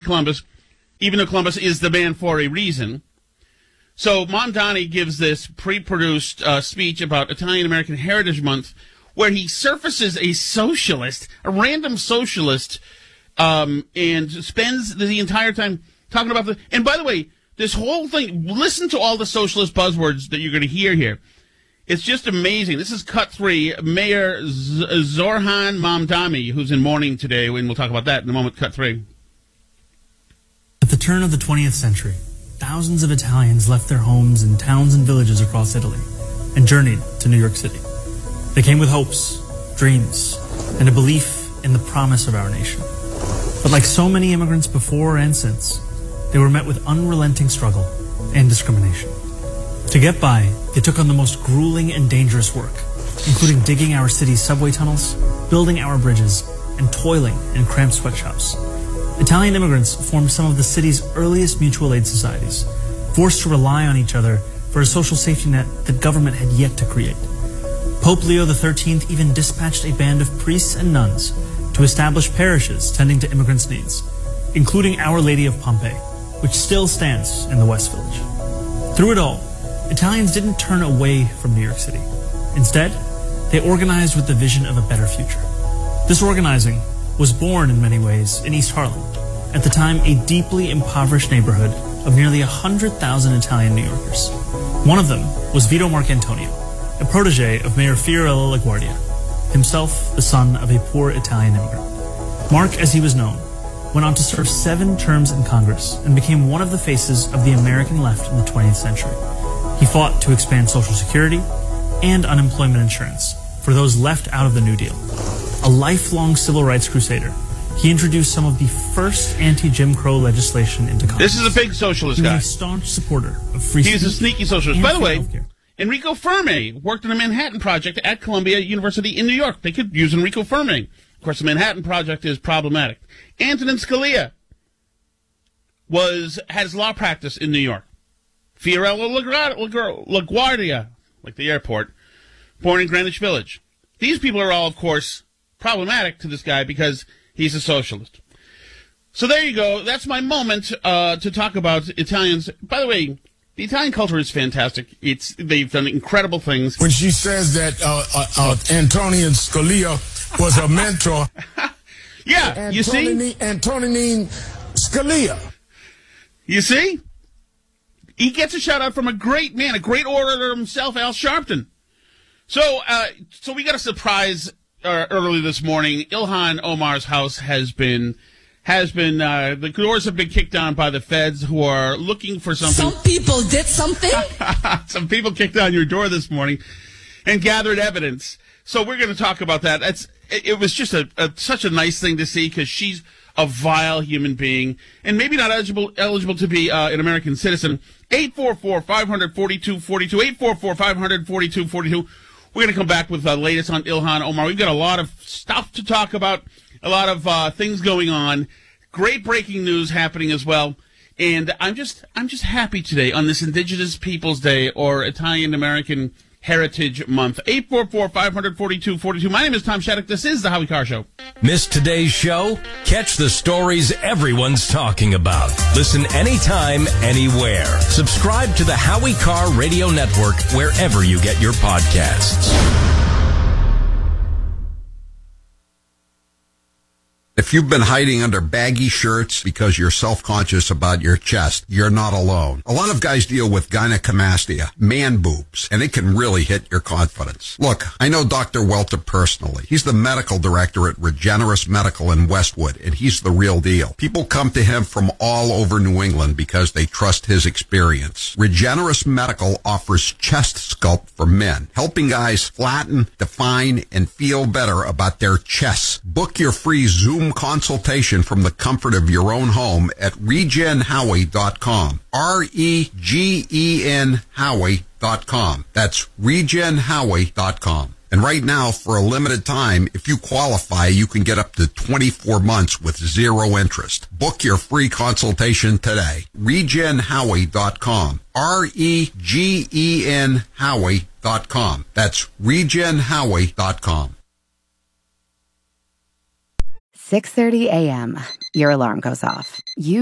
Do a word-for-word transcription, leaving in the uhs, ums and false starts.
Columbus, even though Columbus is the man for a reason. So Mamdani gives this pre-produced uh, speech about Italian-American Heritage Month, where he surfaces a socialist, a random socialist, um, and spends the entire time talking about the... And by the way, this whole thing, listen to all the socialist buzzwords that you're going to hear here. It's just amazing. This is cut three. Mayor Z- Zoran Mamdani, who's in mourning today, and we'll talk about that in a moment, cut three. At the turn of the twentieth century, thousands of Italians left their homes in towns and villages across Italy and journeyed to New York City. They came with hopes, dreams, and a belief in the promise of our nation. But like so many immigrants before and since, they were met with unrelenting struggle and discrimination. To get by, they took on the most grueling and dangerous work, including digging our city's subway tunnels, building our bridges, and toiling in cramped sweatshops. Italian immigrants formed some of the city's earliest mutual aid societies, forced to rely on each other for a social safety net that government had yet to create. Pope Leo the thirteenth even dispatched a band of priests and nuns to establish parishes tending to immigrants' needs, including Our Lady of Pompeii, which still stands in the West Village. Through it all, Italians didn't turn away from New York City. Instead, they organized with the vision of a better future. This organizing was born in many ways in East Harlem, at the time a deeply impoverished neighborhood of nearly one hundred thousand Italian New Yorkers. One of them was Vito Marcantonio, a protege of Mayor Fiorello LaGuardia, himself the son of a poor Italian immigrant. Mark, as he was known, went on to serve seven terms in Congress and became one of the faces of the American left in the twentieth century. He fought to expand Social Security and unemployment insurance for those left out of the New Deal. A lifelong civil rights crusader, he introduced some of the first anti-Jim Crow legislation into Congress. This is a big socialist he guy. He was a staunch supporter of free speech. He's a sneaky socialist. By the way, healthcare. Enrico Fermi worked on a Manhattan Project at Columbia University in New York. They could use Enrico Fermi. Of course, the Manhattan Project is problematic. Antonin Scalia was has law practice in New York. Fiorello LaGuardia, like the airport, born in Greenwich Village. These people are all, of course, problematic to this guy because he's a socialist. So there you go. That's my moment uh, to talk about Italians. By the way, the Italian culture is fantastic. It's they've done incredible things. When she says that uh, uh, uh, Antonin Scalia was a mentor. Yeah, Antonini, you see? Antonin Scalia. You see? He gets a shout out from a great man, a great orator himself, Al Sharpton. So, uh, so we got a surprise uh, early this morning. Ilhan Omar's house has been, has been, uh, the doors have been kicked down by the feds who are looking for something. Some people did something? Some people kicked down your door this morning and gathered evidence. So we're going to talk about that. That's, it, it was just a, a such a nice thing to see because she's a vile human being and maybe not eligible eligible to be uh, an American citizen. eight four four, five hundred, forty-two forty-two, eight four four, five hundred, forty-two forty-two. We're going to come back with the latest on Ilhan Omar. We've got a lot of stuff to talk about, a lot of uh, things going on. Great breaking news happening as well. And I'm just I'm just happy today on this Indigenous Peoples Day or Italian American Heritage Month. eight four four, five hundred, forty-two forty-two. My name is Tom Shattuck. This is the Howie Carr Show. Missed today's show? Catch the stories everyone's talking about. Listen anytime, anywhere. Subscribe to the Howie Carr Radio Network wherever you get your podcasts. If you've been hiding under baggy shirts because you're self-conscious about your chest, you're not alone. A lot of guys deal with gynecomastia, man boobs, and it can really hit your confidence. Look, I know Doctor Welter personally. He's the medical director at Regenerous Medical in Westwood, and he's the real deal. People come to him from all over New England because they trust his experience. Regenerous Medical offers chest sculpt for men, helping guys flatten, define, and feel better about their chests. Book your free Zoom consultation from the comfort of your own home at regen howie dot com. R E G E N Howie dot com. That's regen howie dot com. And right now, for a limited time, if you qualify, you can get up to twenty-four months with zero interest. Book your free consultation today. regen howie dot com. R E G E N Howie dot com. That's regen howie dot com. six thirty a.m. Your alarm goes off. You